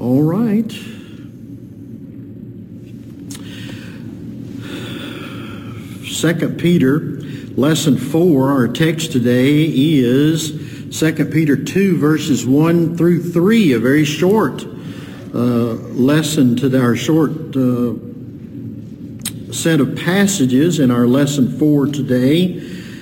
All right. Second Peter, lesson 4. Our text today is 2 Peter 2, verses 1 through 3. A very short lesson to our short set of passages in our lesson 4 today.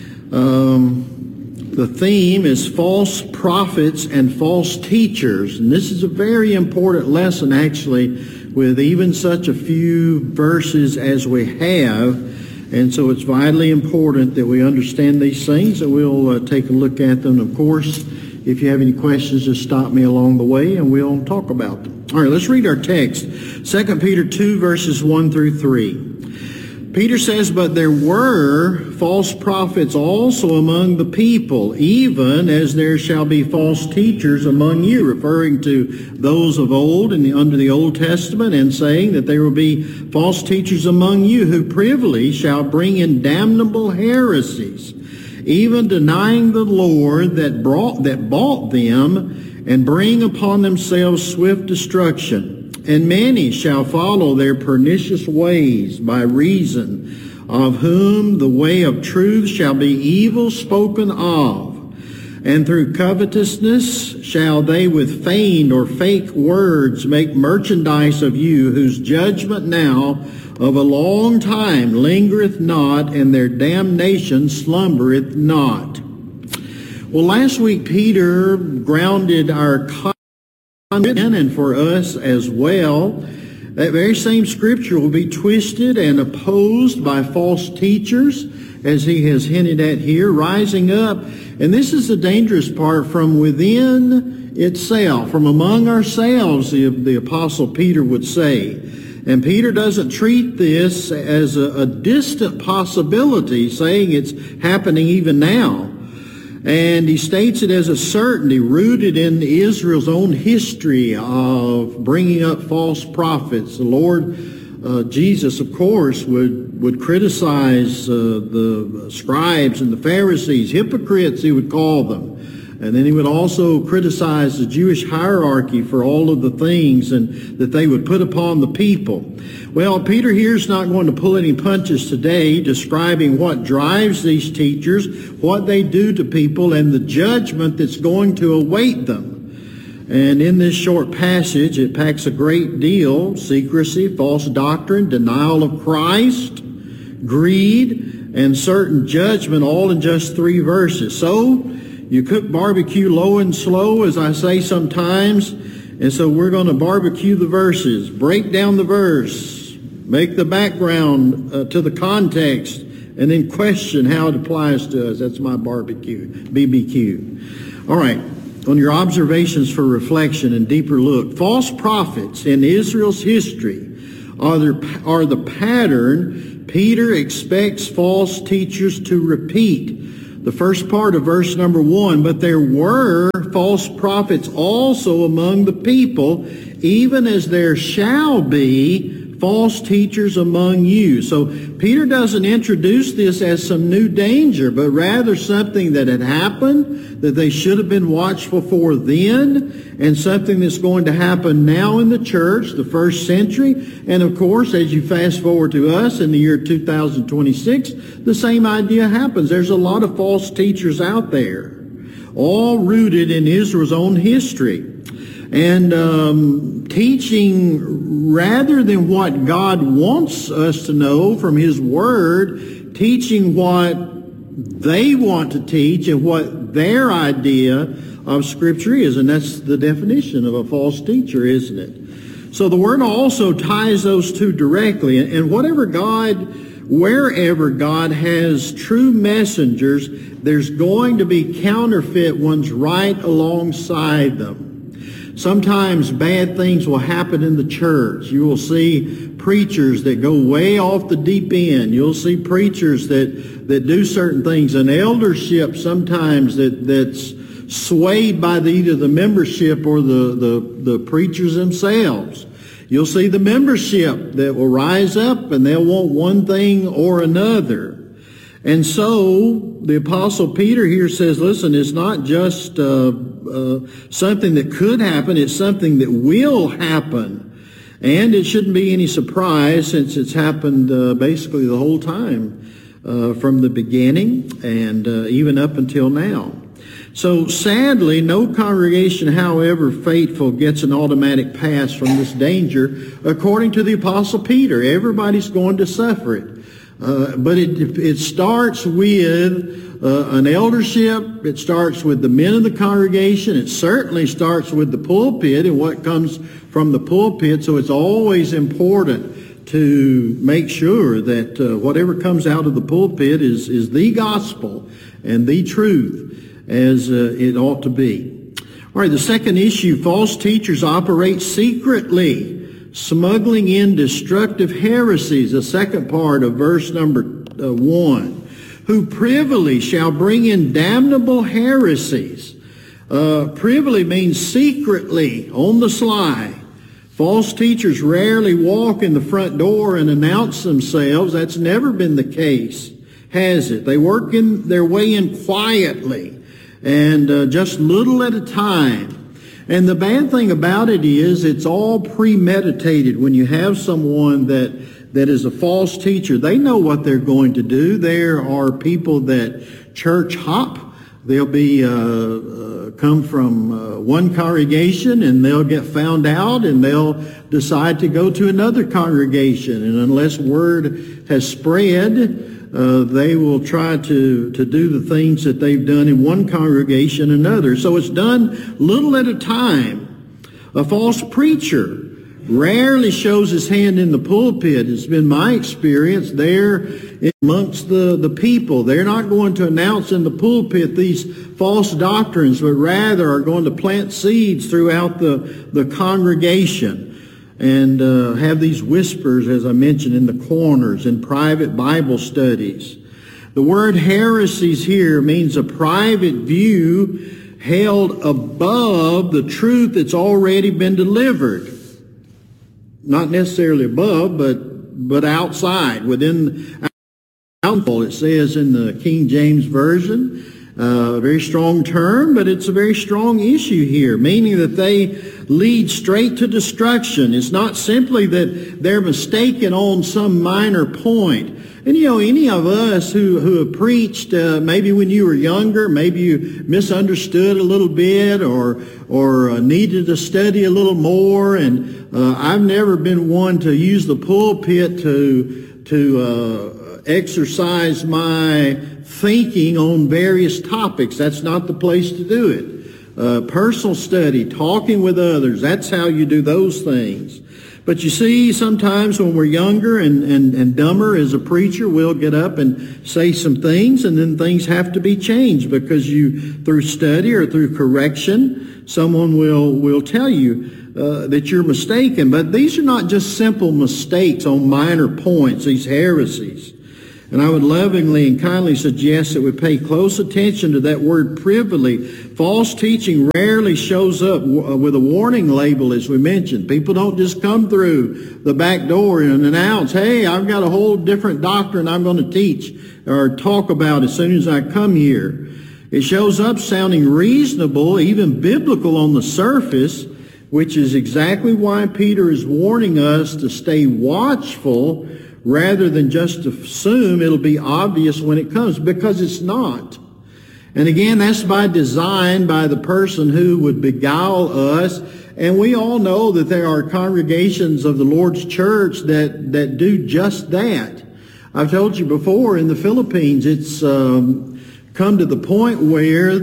The theme is false prophets and false teachers. And this is a very important lesson, actually, with even such a few verses as we have. And so it's vitally important that we understand these things, and we'll take a look at them. Of course, if you have any questions, just stop me along the way, and we'll talk about them. All right, let's read our text. 2 Peter 2, verses 1 through 3. Peter says, "But there were false prophets also among the people, even as there shall be false teachers among you," referring to those of old under the Old Testament, and saying that there will be false teachers among you who privily shall bring in damnable heresies, even denying the Lord that bought them, and bring upon themselves swift destruction. And many shall follow their pernicious ways, by reason of whom the way of truth shall be evil spoken of. And through covetousness shall they with feigned or fake words make merchandise of you, whose judgment now of a long time lingereth not, and their damnation slumbereth not. Well, last week Peter grounded our and for us as well, that very same scripture will be twisted and opposed by false teachers, as he has hinted at here, rising up. And this is the dangerous part, from within itself, from among ourselves, the Apostle Peter would say. And Peter doesn't treat this as a distant possibility, saying it's happening even now. And he states it as a certainty rooted in Israel's own history of bringing up false prophets. The Lord Jesus, of course, would criticize the scribes and the Pharisees, hypocrites he would call them. And then he would also criticize the Jewish hierarchy for all of the things that they would put upon the people. Well, Peter here is not going to pull any punches today, describing what drives these teachers, what they do to people, and the judgment that's going to await them. And in this short passage, it packs a great deal: secrecy, false doctrine, denial of Christ, greed, and certain judgment, all in just 3 verses. So, you cook barbecue low and slow, as I say sometimes, and so we're going to barbecue the verses, break down the verse, make the background to the context, and then question how it applies to us. That's my barbecue, BBQ. All right, on your observations for reflection and deeper look, false prophets in Israel's history are the pattern Peter expects false teachers to repeat. The first part of verse number 1, "But there were false prophets also among the people, even as there shall be false teachers among you." So Peter doesn't introduce this as some new danger, but rather something that had happened, that they should have been watchful for then, and something that's going to happen now in the church, the first century. And of course, as you fast forward to us in the year 2026, the same idea happens. There's a lot of false teachers out there, all rooted in Israel's own history. And teaching rather than what God wants us to know from His Word, teaching what they want to teach and what their idea of Scripture is. And that's the definition of a false teacher, isn't it? So the Word also ties those two directly. And wherever God has true messengers, there's going to be counterfeit ones right alongside them. Sometimes bad things will happen in the church. You will see preachers that go way off the deep end. You'll see preachers that do certain things. An eldership sometimes that's swayed by either the membership or the preachers themselves. You'll see the membership that will rise up and they'll want one thing or another. And so the Apostle Peter here says, listen, it's not just something that could happen. It's something that will happen. And it shouldn't be any surprise since it's happened basically the whole time from the beginning and even up until now. So sadly, no congregation, however faithful, gets an automatic pass from this danger. According to the Apostle Peter, everybody's going to suffer it. But it starts with an eldership. It starts with the men of the congregation. It certainly starts with the pulpit and what comes from the pulpit. So it's always important to make sure that whatever comes out of the pulpit is the gospel and the truth as it ought to be. All right, the second issue, false teachers operate secretly, smuggling in destructive heresies, the second part of verse number 1, who privily shall bring in damnable heresies. Privily means secretly, on the sly. False teachers rarely walk in the front door and announce themselves. That's never been the case, has it? They work their way in quietly and just little at a time. And the bad thing about it is it's all premeditated. When you have someone that is a false teacher, they know what they're going to do. There are people that church hop. They'll be come from one congregation and they'll get found out and they'll decide to go to another congregation. And unless word has spread, they will try to do the things that they've done in one congregation another. So it's done little at a time. A false preacher rarely shows his hand in the pulpit. It's been my experience there amongst the people. They're not going to announce in the pulpit these false doctrines, but rather are going to plant seeds throughout the congregation and have these whispers, as I mentioned, in the corners, in private Bible studies. The word heresies here means a private view held above the truth that's already been delivered. Not necessarily above, but outside, within. It says in the King James Version, a very strong term, but it's a very strong issue here, meaning that they lead straight to destruction. It's not simply that they're mistaken on some minor point. And any of us who have preached, maybe when you were younger, maybe you misunderstood a little bit or needed to study a little more. And I've never been one to use the pulpit to exercise my thinking on various topics. That's not the place to do it. Personal study, talking with others, that's how you do those things. But you see, sometimes when we're younger and dumber as a preacher, we'll get up and say some things, and then things have to be changed because through study or through correction, someone will tell you that you're mistaken. But these are not just simple mistakes on minor points, these heresies. And I would lovingly and kindly suggest that we pay close attention to that word privily. False teaching rarely shows up with a warning label, as we mentioned. People don't just come through the back door and announce, hey, I've got a whole different doctrine I'm going to teach or talk about as soon as I come here. It shows up sounding reasonable, even biblical on the surface, which is exactly why Peter is warning us to stay watchful rather than just assume it'll be obvious when it comes, because it's not. And again, that's by design by the person who would beguile us. And we all know that there are congregations of the Lord's church that do just that. I've told you before, in the Philippines, it's come to the point where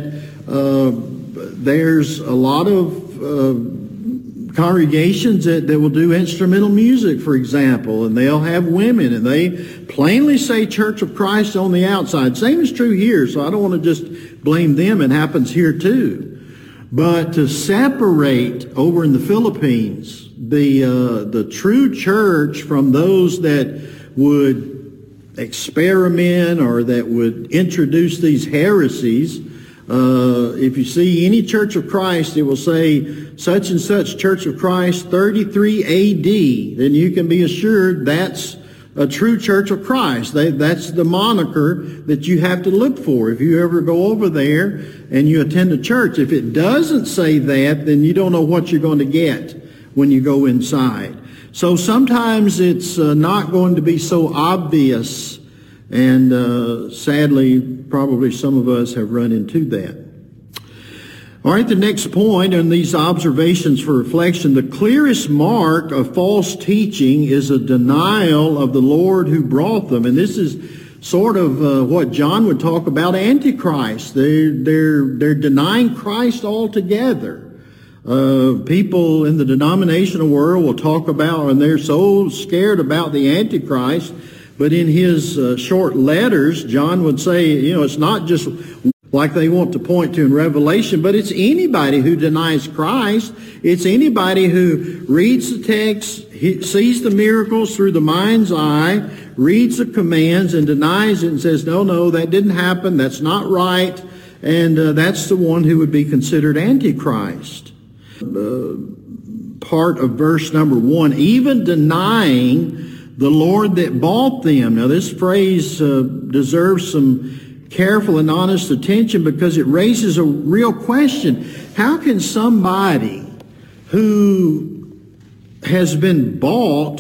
that there's a lot of congregations that will do instrumental music, for example, and they'll have women, and they plainly say Church of Christ on the outside. Same is true here, so I don't want to just blame them. It happens here too. But to separate over in the Philippines the true church from those that would experiment or that would introduce these heresies. If you see any Church of Christ, it will say such and such Church of Christ 33 AD. Then you can be assured that's a true church of Christ. That's the moniker that you have to look for if you ever go over there and you attend a church. If it doesn't say that, then you don't know what you're going to get when you go inside. So sometimes it's not going to be so obvious, and sadly, probably some of us have run into that. All right, the next point in these observations for reflection, the clearest mark of false teaching is a denial of the Lord who brought them. And this is sort of what John would talk about, Antichrist. They're denying Christ altogether. People in the denominational world will talk about, and they're so scared about the Antichrist, but in his short letters, John would say, it's not just like they want to point to in Revelation, but it's anybody who denies Christ. It's anybody who reads the text, sees the miracles through the mind's eye, reads the commands and denies it and says, no, that didn't happen, that's not right, and that's the one who would be considered Antichrist. Part of verse number 1, even denying the Lord that bought them. Now this phrase deserves some careful and honest attention because it raises a real question. How can somebody who has been bought,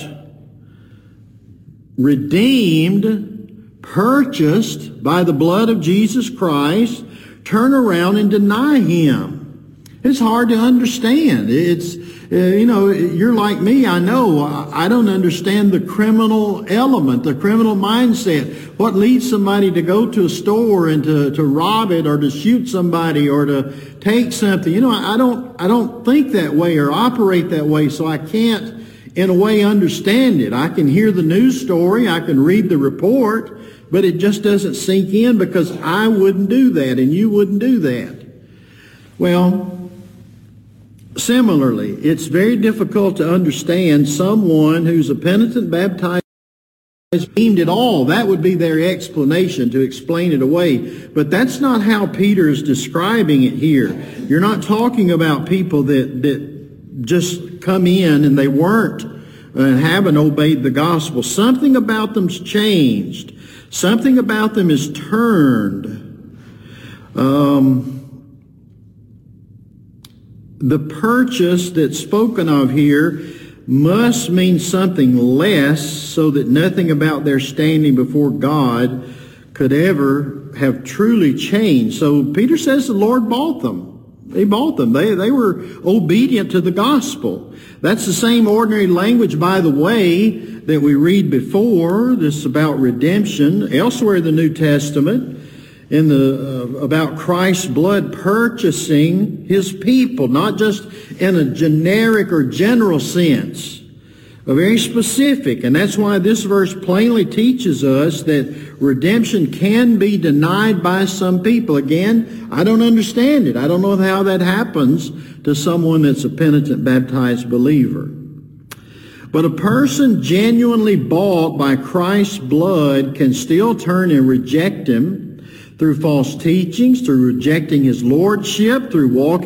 redeemed, purchased by the blood of Jesus Christ, turn around and deny Him? It's hard to understand. It's, you're like me, I know. I don't understand the criminal element, the criminal mindset. What leads somebody to go to a store and to rob it or to shoot somebody or to take something? I don't think that way or operate that way, so I can't, in a way, understand it. I can hear the news story, I can read the report, but it just doesn't sink in because I wouldn't do that and you wouldn't do that. Well, similarly, it's very difficult to understand someone who's a penitent, baptized, redeemed at all. That would be their explanation, to explain it away. But that's not how Peter is describing it here. You're not talking about people that just come in and they weren't and haven't obeyed the gospel. Something about them's changed. Something about them is turned. The purchase that's spoken of here must mean something less so that nothing about their standing before God could ever have truly changed. So Peter says the Lord bought them. He bought them. They were obedient to the gospel. That's the same ordinary language, by the way, that we read before. This is about redemption. Elsewhere in the New Testament, about Christ's blood purchasing His people, not just in a generic or general sense, but very specific. And that's why this verse plainly teaches us that redemption can be denied by some people. Again, I don't understand it. I don't know how that happens to someone that's a penitent, baptized believer. But a person genuinely bought by Christ's blood can still turn and reject Him through false teachings, through rejecting His lordship, through walking